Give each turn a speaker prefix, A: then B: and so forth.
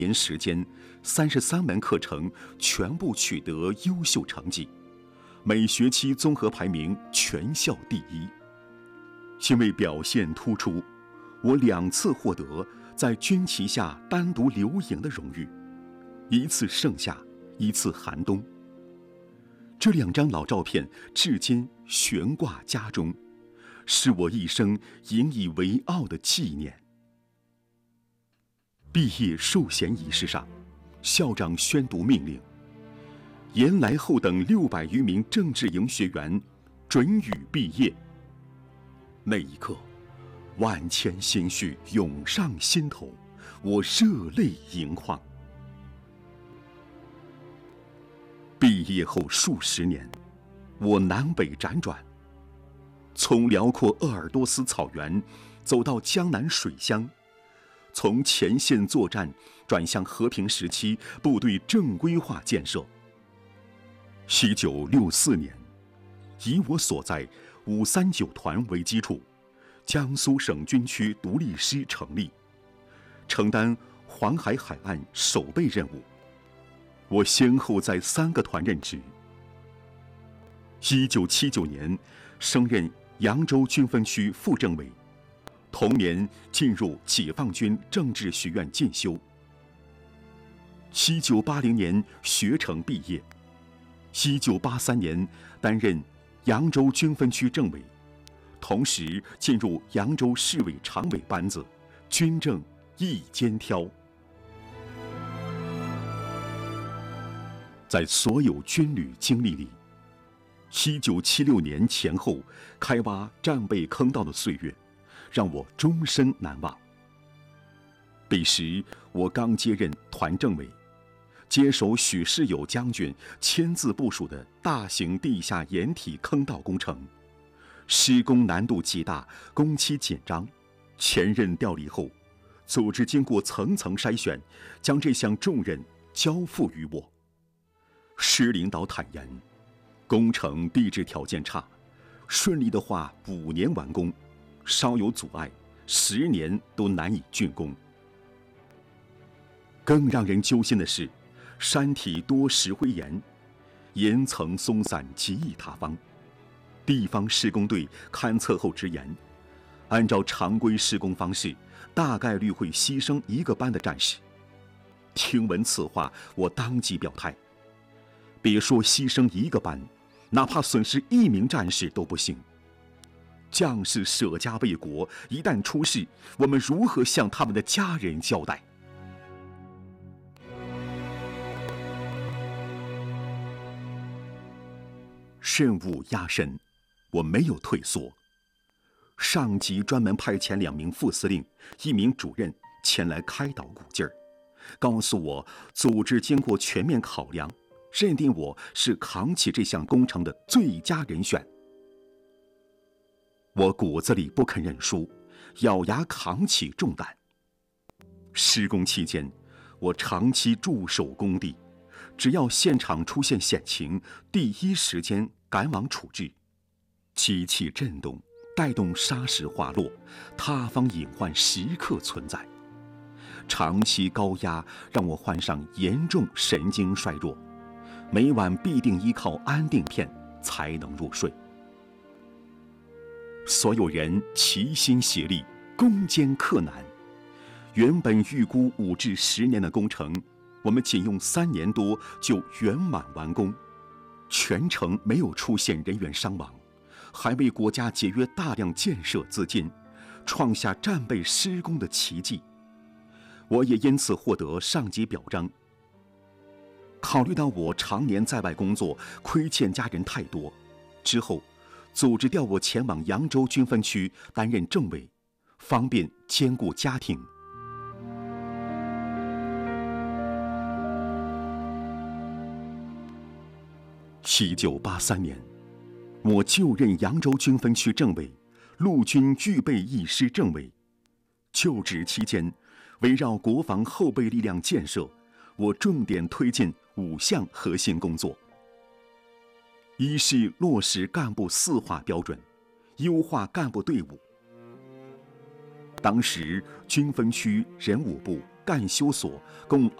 A: 年时间，33门课程全部取得优秀成绩，每学期综合排名全校第一。因为表现突出，我2次获得在军旗下单独留营的荣誉，1次盛夏，1次寒冬。这2张老照片至今悬挂家中，是我一生引以为傲的纪念。毕业授衔仪式上，校长宣读命令：严来后等600余名政治营学员准予毕业。那一刻，万千心绪涌上心头，我热泪盈眶。毕业后数十年，我南北辗转，从辽阔鄂尔多斯草原走到江南水乡，从前线作战转向和平时期部队正规化建设。1964年，以我所在539团为基础，江苏省军区独立师成立，承担黄海海岸守备任务。我先后在3个团任职。1979年，升任扬州军分区副政委，同年进入解放军政治学院进修。1980年学成毕业，1983年担任扬州军分区政委，同时进入扬州市委常委班子，军政一肩挑。在所有军旅经历里，1976年前后开挖战备坑道的岁月，让我终身难忘。彼时我刚接任团政委，接手许世友将军亲自部署的大型地下掩体坑道工程，施工难度极大，工期紧张。前任调离后，组织经过层层筛选，将这项重任交付于我。师领导坦言，工程地质条件差，顺利的话5年完工，稍有阻碍10年都难以竣工。更让人揪心的是，山体多石灰岩，岩层松散，极易塌方。地方施工队勘测后直言，按照常规施工方式，大概率会牺牲1个班的战士。听闻此话，我当即表态，别说牺牲1个班，哪怕损失1名战士都不行。将士舍家为国，一旦出事，我们如何向他们的家人交代？任务压身，我没有退缩。上级专门派遣2名副司令、1名主任前来开导鼓劲儿，告诉我组织经过全面考量，认定我是扛起这项工程的最佳人选。我骨子里不肯认输，咬牙扛起重担。施工期间，我长期驻守工地，只要现场出现险情，第一时间赶往处置。机器震动，带动砂石滑落，塌方隐患时刻存在。长期高压让我患上严重神经衰弱，每晚必定依靠安定片才能入睡。所有人齐心协力，攻坚克难。原本预估5至10年的工程，我们仅用3年多就圆满完工，全程没有出现人员伤亡，还为国家节约大量建设资金，创下战备施工的奇迹。我也因此获得上级表彰。考虑到我常年在外工作，亏欠家人太多，之后组织调我前往扬州军分区担任政委，方便兼顾家庭。1983年，我就任扬州军分区政委，陆军预备役师政委。就职期间，围绕国防后备力量建设，我重点推进5项核心工作。一是落实干部4化标准，优化干部队伍。当时军分区人武部、 干休所共